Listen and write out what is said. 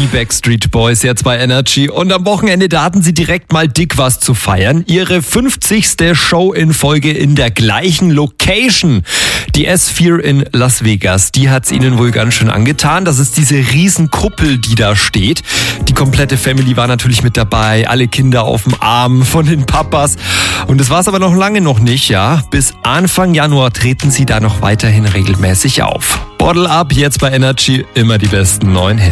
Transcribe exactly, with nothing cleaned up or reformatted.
Die Backstreet Boys jetzt bei Energy. Und am Wochenende, da hatten sie direkt mal dick was zu feiern. Ihre fünfzigste Show in Folge in der gleichen Location. Die S vier in Las Vegas, die hat's ihnen wohl ganz schön angetan. Das ist diese Riesenkuppel, die da steht. Die komplette Family war natürlich mit dabei. Alle Kinder auf dem Arm von den Papas. Und das war's aber noch lange noch nicht, ja. Bis Anfang Januar treten sie da noch weiterhin regelmäßig auf. Bottle Up jetzt bei Energy, immer die besten neuen Hits.